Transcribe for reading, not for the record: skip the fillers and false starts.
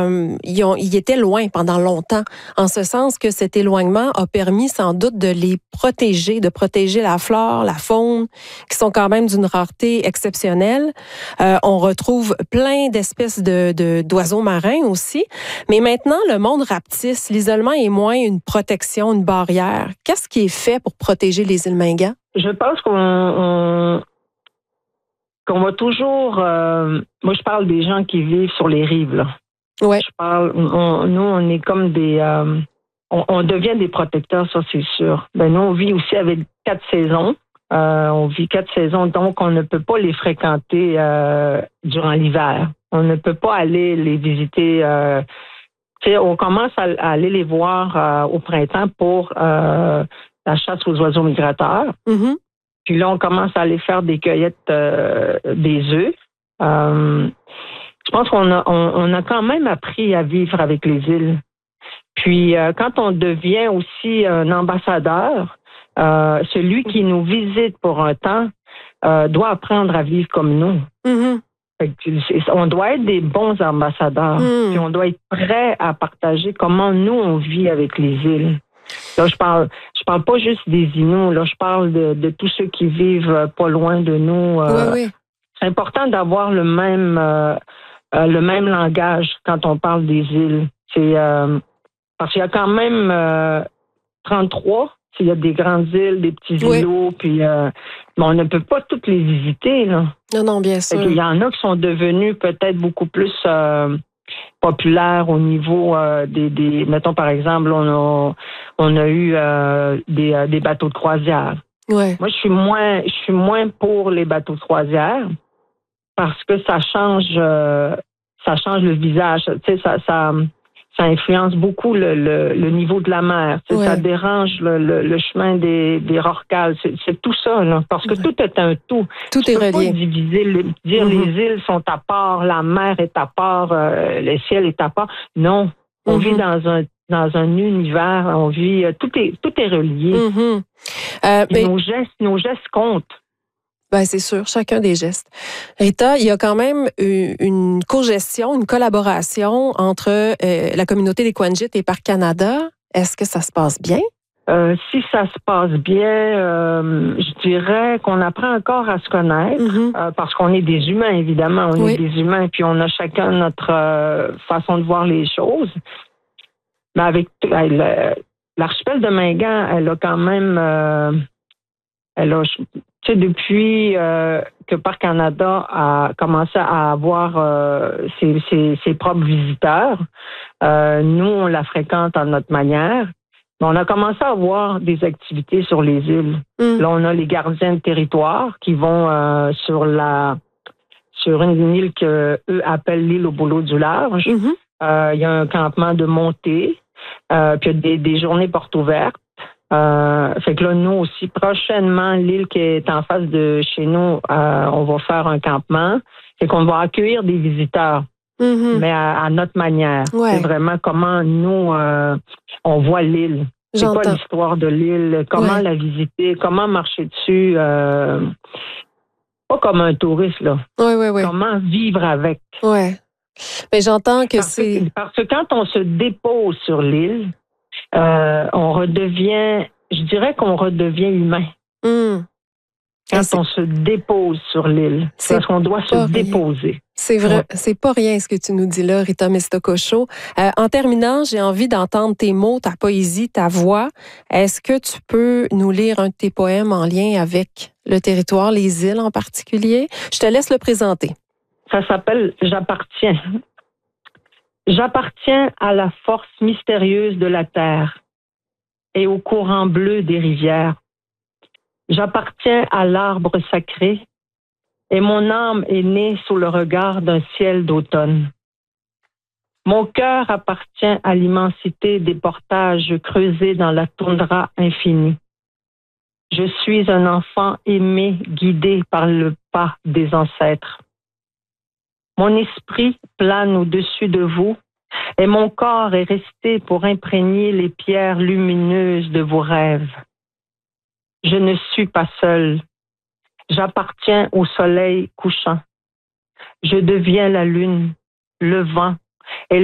ils étaient loin pendant longtemps, en ce sens que cet éloignement a permis sans doute de les protéger, de protéger la flore, la faune, qui sont quand même d'une rareté exceptionnelle. On retrouve plein d'espèces d'oiseaux marins aussi. Mais maintenant, le monde rapetisse. L'isolement est moins une protection, une barrière. Qu'est-ce qui est fait pour protéger les îles Mingan? Je pense qu'on va toujours... moi, je parle des gens qui vivent sur les rives, là. Ouais. Nous, on est comme des... on devient des protecteurs, ça, c'est sûr. Nous, on vit aussi avec 4 saisons. On vit 4 saisons, donc on ne peut pas les fréquenter durant l'hiver. On ne peut pas aller les visiter. On commence à aller les voir au printemps pour la chasse aux oiseaux migrateurs. Mm-hmm. Puis là, on commence à aller faire des cueillettes des œufs. Je pense qu'on a quand même appris à vivre avec les îles. Puis, quand on devient aussi un ambassadeur, celui qui nous visite pour un temps doit apprendre à vivre comme nous. Mm-hmm. On doit être des bons ambassadeurs. Puis on doit être prêt à partager comment nous, on vit avec les îles. Là, je parle pas juste des Inuits. Là, je parle de tous ceux qui vivent pas loin de nous. Oui. C'est important d'avoir le même langage quand on parle des îles. C'est parce qu'il y a quand même 33. Il y a des grandes îles, des petits îlots, puis on ne peut pas toutes les visiter, là. Non, bien sûr. Il y en a qui sont devenus peut-être beaucoup plus populaires au niveau des mettons par exemple, on a eu des bateaux de croisière. Ouais. Moi, je suis moins pour les bateaux de croisière parce que ça change le visage. Tu sais, ça influence beaucoup le niveau de la mer. Ouais. Ça dérange le chemin des rorquals. C'est tout ça, là. Parce que tout est un tout. Tout est relié. Pas diviser, les îles sont à part, la mer est à part, le ciel est à part. Non. On vit dans un univers, on vit, tout est relié. Nos gestes comptent. Ben, c'est sûr, chacun des gestes. Rita, il y a quand même une co-gestion, une collaboration entre la communauté des Quanjit et Parc Canada. Est-ce que ça se passe bien? Si ça se passe bien, je dirais qu'on apprend encore à se connaître parce qu'on est des humains, évidemment. On est des humains, puis on a chacun notre façon de voir les choses. Mais avec l'archipel de Mingan, elle a quand même... Tu sais, depuis que Parc Canada a commencé à avoir ses propres visiteurs, nous, on la fréquente à notre manière. Mais on a commencé à avoir des activités sur les îles. Là, on a les gardiens de territoire qui vont sur une île qu'eux appellent l'île au boulot du large. Il y a un campement de montée, puis il y a des journées portes ouvertes. Fait que là, nous aussi, prochainement, l'île qui est en face de chez nous, on va faire un campement. Fait qu'on va accueillir des visiteurs, mais à notre manière. Ouais. C'est vraiment comment nous, on voit l'île. C'est quoi l'histoire de l'île, comment la visiter, comment marcher dessus. Pas comme un touriste, là. Oui. Comment vivre avec. Oui. Mais j'entends que Parce que quand on se dépose sur l'île, on redevient, je dirais qu'on redevient humain. Quand on se dépose sur l'île, c'est parce qu'on doit se déposer. C'est vrai, c'est pas rien ce que tu nous dis là, Rita Meztococho. En terminant, j'ai envie d'entendre tes mots, ta poésie, ta voix. Est-ce que tu peux nous lire un de tes poèmes en lien avec le territoire, les îles en particulier? Je te laisse le présenter. Ça s'appelle « J'appartiens ». J'appartiens à la force mystérieuse de la terre et au courant bleu des rivières. J'appartiens à l'arbre sacré et mon âme est née sous le regard d'un ciel d'automne. Mon cœur appartient à l'immensité des portages creusés dans la toundra infinie. Je suis un enfant aimé, guidé par le pas des ancêtres. Mon esprit plane au-dessus de vous et mon corps est resté pour imprégner les pierres lumineuses de vos rêves. Je ne suis pas seule. J'appartiens au soleil couchant. Je deviens la lune, le vent et